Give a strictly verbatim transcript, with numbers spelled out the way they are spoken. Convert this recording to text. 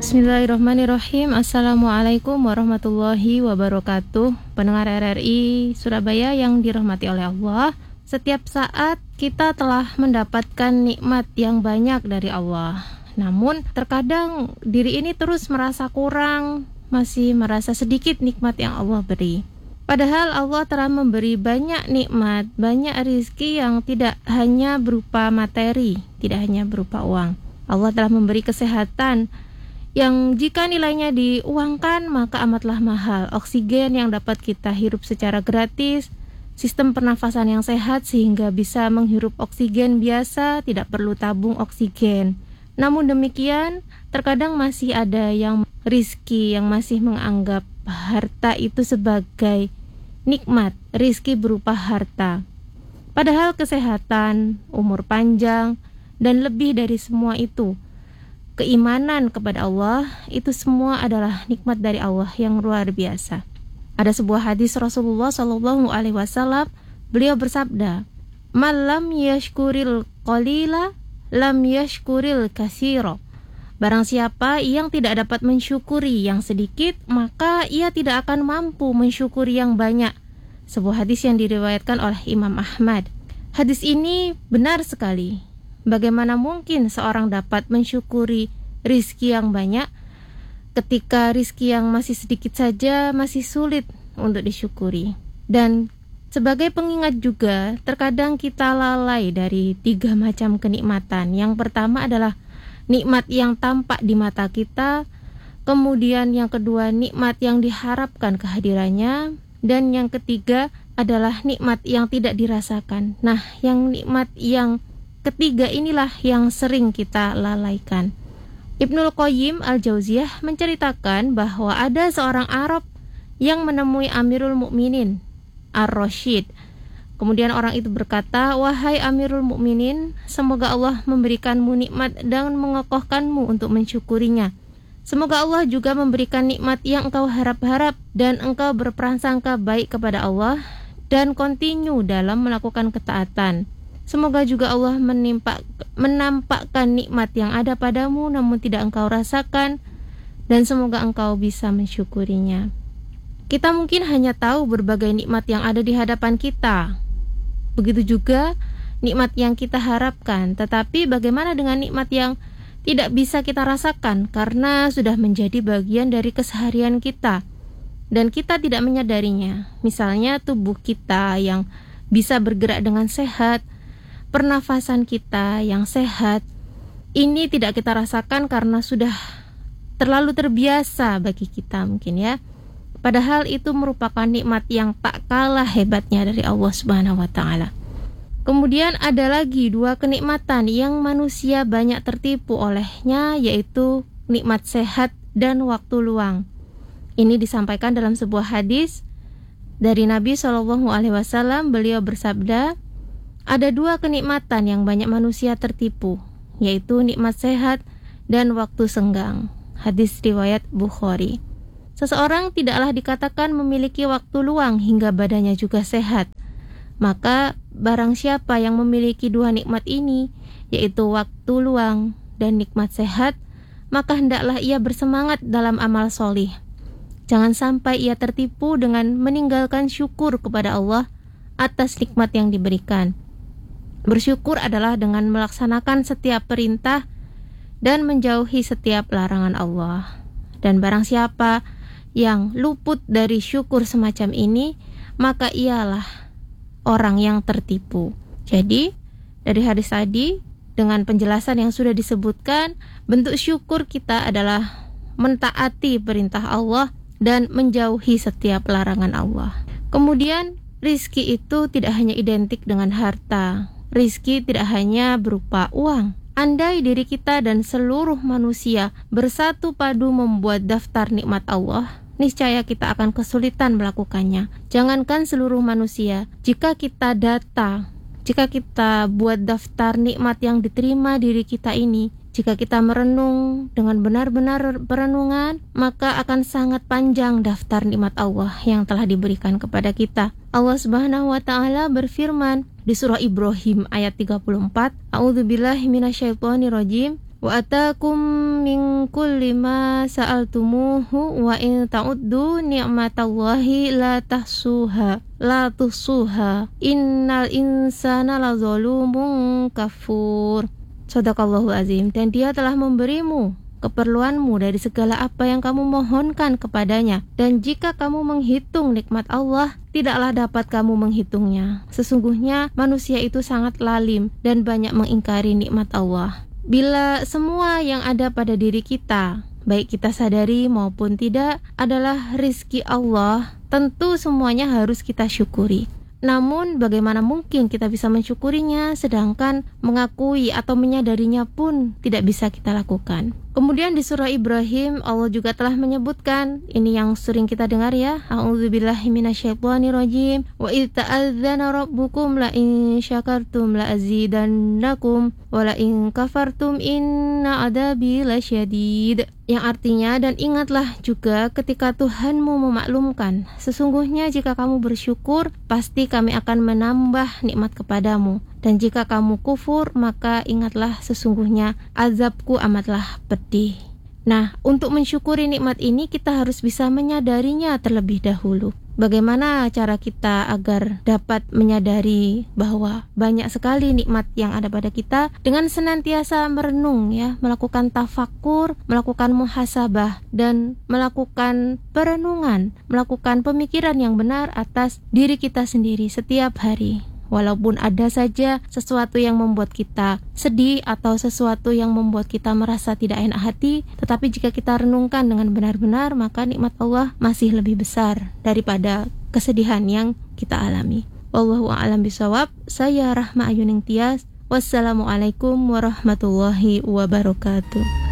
Bismillahirrahmanirrahim. Assalamualaikum warahmatullahi wabarakatuh. Pendengar R R I Surabaya yang dirahmati oleh Allah, setiap saat kita telah mendapatkan nikmat yang banyak dari Allah. Namun terkadang diri ini terus merasa kurang, masih merasa sedikit nikmat yang Allah beri. Padahal Allah telah memberi banyak nikmat, banyak rezeki yang tidak hanya berupa materi, tidak hanya berupa uang. Allah telah memberi kesehatan yang jika nilainya diuangkan maka amatlah mahal. Oksigen yang dapat kita hirup secara gratis, sistem pernafasan yang sehat sehingga bisa menghirup oksigen biasa, tidak perlu tabung oksigen. Namun demikian, terkadang masih ada yang rizki yang masih menganggap harta itu sebagai nikmat, rizki berupa harta. Padahal kesehatan, umur panjang, dan lebih dari semua itu, keimanan kepada Allah, itu semua adalah nikmat dari Allah yang luar biasa. Ada sebuah hadis Rasulullah shallallahu alaihi wasallam, beliau bersabda, "Malam yashkuril qalila, lam yashkuril katsira." Barang siapa yang tidak dapat mensyukuri yang sedikit, maka ia tidak akan mampu mensyukuri yang banyak. Sebuah hadis yang diriwayatkan oleh Imam Ahmad. Hadis ini benar sekali. Bagaimana mungkin seorang dapat mensyukuri rizki yang banyak ketika rizki yang masih sedikit saja masih sulit untuk disyukuri. Dan sebagai pengingat juga, terkadang kita lalai dari tiga macam kenikmatan. Yang pertama adalah nikmat yang tampak di mata kita, kemudian yang kedua nikmat yang diharapkan kehadirannya, dan yang ketiga adalah nikmat yang tidak dirasakan. Nah, yang nikmat yang ketiga inilah yang sering kita lalaikan. Ibnul Qayyim Al-Jauziyah menceritakan bahwa ada seorang Arab yang menemui Amirul Mukminin Ar-Rasyid. Kemudian orang itu berkata, "Wahai Amirul Mukminin, semoga Allah memberikanmu nikmat dan mengokohkanmu untuk mensyukurinya. Semoga Allah juga memberikan nikmat yang engkau harap-harap dan engkau berprasangka baik kepada Allah dan kontinu dalam melakukan ketaatan. Semoga juga Allah menimpa, menampakkan nikmat yang ada padamu namun tidak engkau rasakan, dan semoga engkau bisa mensyukurinya." Kita mungkin hanya tahu berbagai nikmat yang ada di hadapan kita. Begitu juga nikmat yang kita harapkan, tetapi bagaimana dengan nikmat yang tidak bisa kita rasakan karena sudah menjadi bagian dari keseharian kita dan kita tidak menyadarinya. Misalnya tubuh kita yang bisa bergerak dengan sehat, pernafasan kita yang sehat, ini tidak kita rasakan karena sudah terlalu terbiasa bagi kita mungkin ya. Padahal itu merupakan nikmat yang tak kalah hebatnya dari Allah Subhanahu wa taala. Kemudian ada lagi dua kenikmatan yang manusia banyak tertipu olehnya, yaitu nikmat sehat dan waktu luang. Ini disampaikan dalam sebuah hadis dari Nabi shallallahu alaihi wasallam. Beliau bersabda, ada dua kenikmatan yang banyak manusia tertipu, yaitu nikmat sehat dan waktu senggang. Hadis riwayat Bukhari. Seseorang tidaklah dikatakan memiliki waktu luang hingga badannya juga sehat. Maka barang siapa yang memiliki dua nikmat ini, yaitu waktu luang dan nikmat sehat, maka hendaklah ia bersemangat dalam amal solih. Jangan sampai ia tertipu dengan meninggalkan syukur kepada Allah atas nikmat yang diberikan. Bersyukur adalah dengan melaksanakan setiap perintah dan menjauhi setiap larangan Allah. Dan barang siapa yang luput dari syukur semacam ini, maka ialah orang yang tertipu. Jadi, dari hadis tadi, dengan penjelasan yang sudah disebutkan, bentuk syukur kita adalah mentaati perintah Allah dan menjauhi setiap larangan Allah. Kemudian, rizki itu tidak hanya identik dengan harta. Rizki tidak hanya berupa uang. Andai diri kita dan seluruh manusia bersatu padu membuat daftar nikmat Allah, niscaya kita akan kesulitan melakukannya. Jangankan seluruh manusia, jika kita data, jika kita buat daftar nikmat yang diterima diri kita ini, jika kita merenung dengan benar-benar perenungan, maka akan sangat panjang daftar nikmat Allah yang telah diberikan kepada kita. Allah Subhanahu wa taala berfirman di surah Ibrahim ayat tiga puluh empat, A'udzubillahi minasyaitonirrajim. Wa atakum min kulli ma sa'altumuhu wa in ta'uddu ni'matallahi la tahsuha la tuhsuha innal insana lazalumun kafur. Shadaqallahu azim. Dan Dia telah memberimu keperluanmu dari segala apa yang kamu mohonkan kepadanya, dan jika kamu menghitung nikmat Allah, tidaklah dapat kamu menghitungnya. Sesungguhnya manusia itu sangat lalim dan banyak mengingkari nikmat Allah. Bila semua yang ada pada diri kita, baik kita sadari maupun tidak, adalah rizki Allah, tentu semuanya harus kita syukuri. Namun bagaimana mungkin kita bisa mensyukurinya sedangkan mengakui atau menyadarinya pun tidak bisa kita lakukan. Kemudian di surah Ibrahim Allah juga telah menyebutkan, ini yang sering kita dengar ya, a'udzubillahi minasyaitonirrajim, wa idz ta'adzana rabbukum la in syakartum la azidannakum wa la in kafartum inna adzabi lasyadid. Yang artinya, dan ingatlah juga ketika Tuhanmu memaklumkan, sesungguhnya jika kamu bersyukur pasti kami akan menambah nikmat kepadamu, dan jika kamu kufur maka ingatlah sesungguhnya azabku amatlah pedih. Nah, untuk mensyukuri nikmat ini kita harus bisa menyadarinya terlebih dahulu. Bagaimana cara kita agar dapat menyadari bahwa banyak sekali nikmat yang ada pada kita? Dengan senantiasa merenung ya, melakukan tafakur, melakukan muhasabah, dan melakukan perenungan, melakukan pemikiran yang benar atas diri kita sendiri setiap hari. Walaupun ada saja sesuatu yang membuat kita sedih atau sesuatu yang membuat kita merasa tidak enak hati, tetapi jika kita renungkan dengan benar-benar, maka nikmat Allah masih lebih besar daripada kesedihan yang kita alami. Wallahu a'lam bishawab. Saya Rahma Ayuning Tias. Wassalamualaikum warahmatullahi wabarakatuh.